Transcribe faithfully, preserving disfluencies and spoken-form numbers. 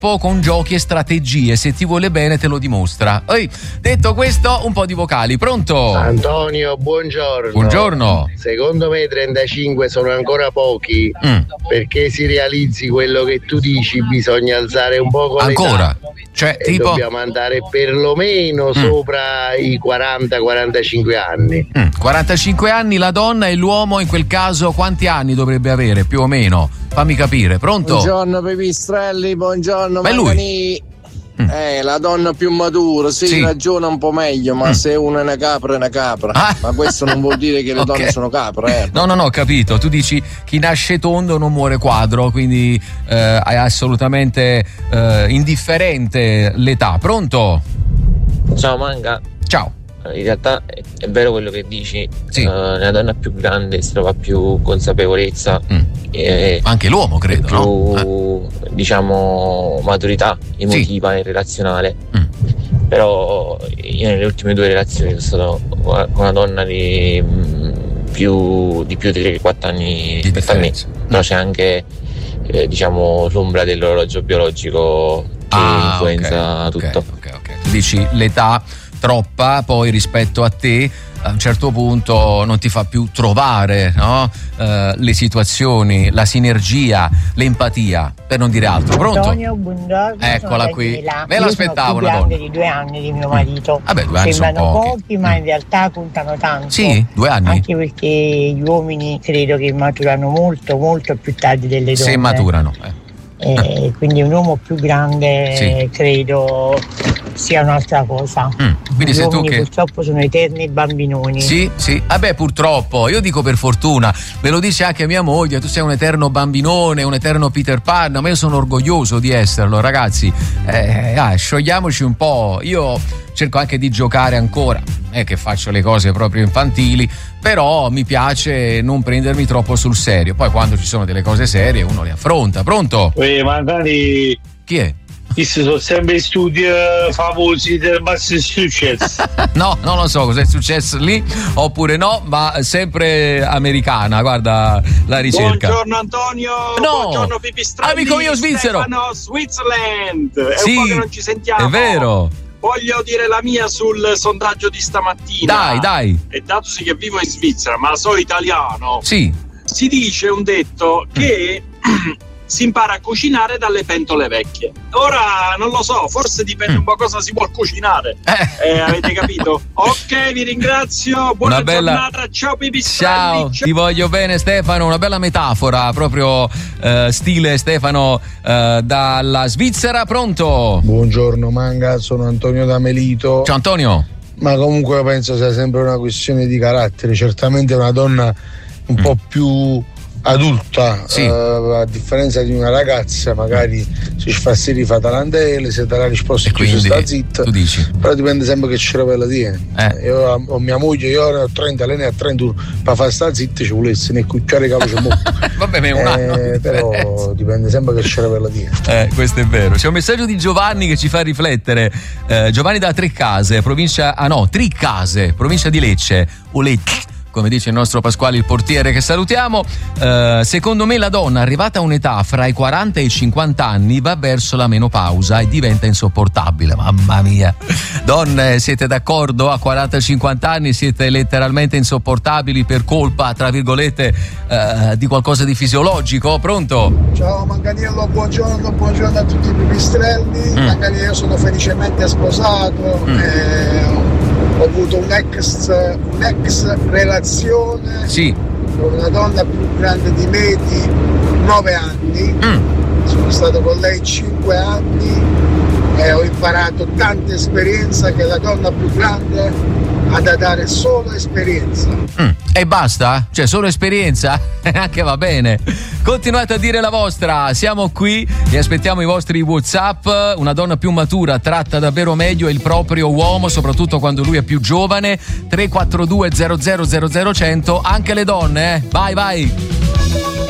troppo con giochi e strategie, se ti vuole bene te lo dimostra. Ehi, detto questo, un po' di vocali. Pronto? Antonio, buongiorno. Buongiorno. Secondo me trentacinque sono ancora pochi, mm. perché si realizzi quello che tu dici, bisogna alzare un po' con ancora? L'età. Cioè, e tipo... dobbiamo andare perlomeno mm. sopra i quaranta quarantacinque anni. Mm. quarantacinque anni la donna e l'uomo in quel caso quanti anni dovrebbe avere più o meno? Fammi capire. Pronto? Buongiorno Pipistrelli, buongiorno Mangani. Mm. Eh, la donna più matura, sì, sì, ragiona un po' meglio, ma mm. se uno è una capra è una capra. Ah. Ma questo non vuol dire che le okay. donne sono capre. Eh. No, no, no, ho capito. Tu dici chi nasce tondo non muore quadro, quindi eh, è assolutamente eh, indifferente l'età. Pronto? Ciao Manga. Ciao. In realtà è, è vero quello che dici, sì. uh, nella donna più grande si trova più consapevolezza, mm. e anche l'uomo credo, più, no? Eh. diciamo maturità emotiva sì. e relazionale. Mm. Però io nelle ultime due relazioni sono stato con una donna di più di più di tre quattro anni rispetto a me, mm. però c'è anche eh, diciamo l'ombra dell'orologio biologico che ah, influenza okay, tutto. Okay, okay, okay. Tu dici l'età troppa poi rispetto a te a un certo punto non ti fa più trovare, no? uh, le situazioni, la sinergia, l'empatia, per non dire altro. Pronto? Antonio, buongiorno. Eccola qui. Daniela. Me l'aspettavo una donna. Di due anni di mio marito. Mm. Vabbè, due anni sembrano sono pochi, pochi, ma in realtà contano tanto. Sì, due anni. Anche perché gli uomini credo che maturano molto, molto più tardi delle donne. Se maturano. Eh. Eh, quindi un uomo più grande sì. credo sia un'altra cosa. Mm, quindi gli sei uomini tu che purtroppo sono eterni bambinoni. Sì, sì. Vabbè, purtroppo, io dico per fortuna, me lo dice anche mia moglie, tu sei un eterno bambinone, un eterno Peter Pan, ma io sono orgoglioso di esserlo, ragazzi. Eh, ah, sciogliamoci un po'. Io cerco anche di giocare ancora, non è che faccio le cose proprio infantili, però mi piace non prendermi troppo sul serio. Poi quando ci sono delle cose serie uno le affronta. Pronto? Ehi, magari chi è? Io sono sempre in studio famosi del Master Successo. No, non lo so cosa è successo lì oppure no, ma sempre americana, guarda la ricerca. Buongiorno Antonio, no, buongiorno Pipistrelli, amico mio svizzero. Stefano, Switzerland. È sì, un po' che non ci sentiamo. È vero. Voglio dire la mia sul sondaggio di stamattina. Dai, dai. E datosi che vivo in Svizzera, ma so italiano. Sì. Si dice un detto che mm. si impara a cucinare dalle pentole vecchie. Ora non lo so, forse dipende un po' cosa si vuol cucinare. Eh, eh avete capito? Ok, vi ringrazio. Buona una bella... giornata. Ciao Pipistrelli. Ciao, ciao, ti voglio bene Stefano. Una bella metafora, proprio eh, stile Stefano eh, dalla Svizzera. Pronto? Buongiorno Manga, sono Antonio da Melito. Ciao Antonio. Ma comunque penso sia sempre una questione di carattere. Certamente una donna un mm. po' più adulta, sì. uh, a differenza di una ragazza magari si fa stili fa tarantelle, se te la risposta e quindi sta zitta, tu dici. Però dipende sempre che cervello tiene. eh. Io ho, ho mia moglie, io ho trenta, lei ne ha trentuno, per fare sta zitta ci volesse ne cucciare capo c'è molto. Vabbè, ma è un anno eh, però dipende sempre che cervello tiene. Eh, questo è vero. C'è un messaggio di Giovanni che ci fa riflettere. eh, Giovanni da Trecase, provincia ah no, Tricase, provincia di Lecce o Lecce, come dice il nostro Pasquale il portiere che salutiamo. eh, secondo me la donna arrivata a un'età fra i quaranta e i cinquanta anni va verso la menopausa e diventa insopportabile. Mamma mia, donne, siete d'accordo? A quaranta cinquanta anni siete letteralmente insopportabili per colpa, tra virgolette, eh, di qualcosa di fisiologico. Pronto? Ciao Manganiello, buongiorno, buongiorno a tutti i pipistrelli. mm. Magari io sono felicemente sposato, mm. e ho avuto un ex, un'ex relazione sì. con una donna più grande di me di nove anni. Mm. Sono stato con lei cinque anni e ho imparato tanta esperienza che la donna più grande ha da dare solo esperienza. Mm. E basta? Cioè solo esperienza? Anche va bene. Continuate a dire la vostra, siamo qui e aspettiamo i vostri WhatsApp. Una donna più matura tratta davvero meglio il proprio uomo, soprattutto quando lui è più giovane. Tre quattro due zero zero zero zero cento, anche le donne, eh? Vai vai.